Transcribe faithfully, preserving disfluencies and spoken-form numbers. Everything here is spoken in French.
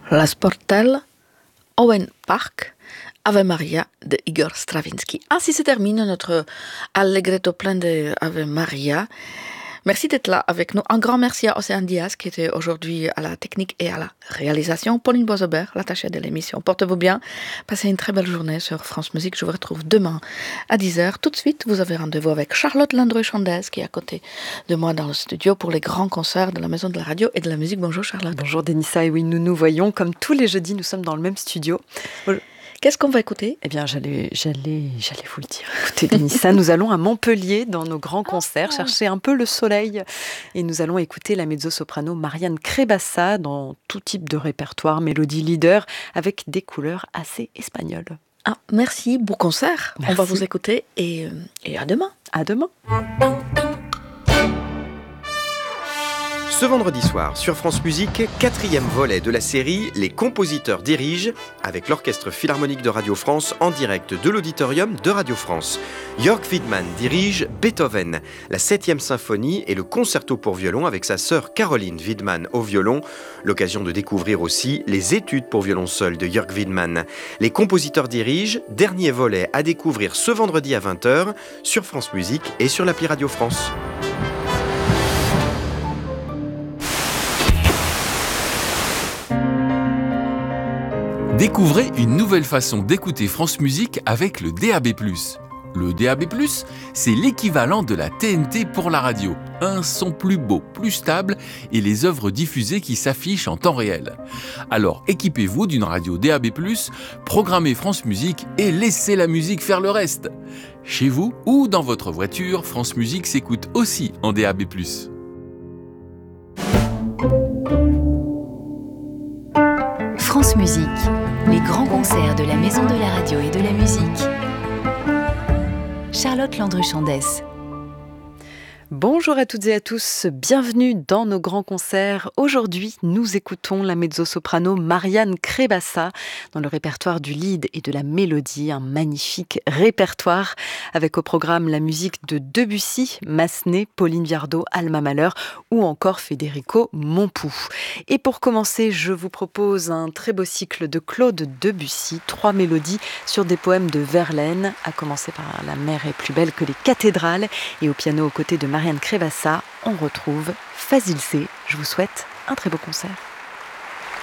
La Sportelle, Owen Park, Ave Maria de Igor Stravinsky. Ainsi se termine notre allegretto plein de Ave Maria. Merci d'être là avec nous. Un grand merci à Océane Diaz qui était aujourd'hui à la technique et à la réalisation. Pauline Boisebert, l'attachée de l'émission. Portez-vous bien. Passez une très belle journée sur France Musique. Je vous retrouve demain à dix heures. Tout de suite, vous avez rendez-vous avec Charlotte Landru-Chandès qui est à côté de moi dans le studio pour les grands concerts de la Maison de la Radio et de la Musique. Bonjour Charlotte. Bonjour Denissa. Et oui, nous nous voyons comme tous les jeudis. Nous sommes dans le même studio. Bonjour. Qu'est-ce qu'on va écouter ? Eh bien, j'allais, j'allais, j'allais vous le dire. Écoutez, Denissa, nous allons à Montpellier dans nos grands concerts, chercher un peu le soleil. Et nous allons écouter la mezzo-soprano Marianne Crébassa dans tout type de répertoire, mélodie leader, avec des couleurs assez espagnoles. Ah, merci, beau concert. Merci. On va vous écouter et, et à demain. À demain. Ce vendredi soir, sur France Musique, quatrième volet de la série Les compositeurs dirigent, avec l'Orchestre Philharmonique de Radio France en direct de l'Auditorium de Radio France. Jörg Widmann dirige Beethoven, la septième symphonie et le concerto pour violon avec sa sœur Caroline Widmann au violon. L'occasion de découvrir aussi les études pour violon seul de Jörg Widmann. Les compositeurs dirigent, dernier volet à découvrir ce vendredi à vingt heures sur France Musique et sur l'appli Radio France. Découvrez une nouvelle façon d'écouter France Musique avec le D A B plus. Le D A B plus, c'est l'équivalent de la T N T pour la radio. Un son plus beau, plus stable et les œuvres diffusées qui s'affichent en temps réel. Alors équipez-vous d'une radio D A B plus, programmez France Musique et laissez la musique faire le reste. Chez vous ou dans votre voiture, France Musique s'écoute aussi en D A B plus. France Musique, les grands concerts de la Maison de la Radio et de la Musique. Charlotte Landru-Chandès. Bonjour à toutes et à tous, bienvenue dans nos grands concerts. Aujourd'hui, nous écoutons la mezzo-soprano Marianne Crébassa dans le répertoire du lead et de la mélodie, un magnifique répertoire avec au programme la musique de Debussy, Massenet, Pauline Viardot, Alma Mahler ou encore Federico Montpou. Et pour commencer, je vous propose un très beau cycle de Claude Debussy, trois mélodies sur des poèmes de Verlaine, à commencer par La mer est plus belle que les cathédrales et au piano aux côtés de Marianne Crébassa, on retrouve Fazil C. Je vous souhaite un très beau concert.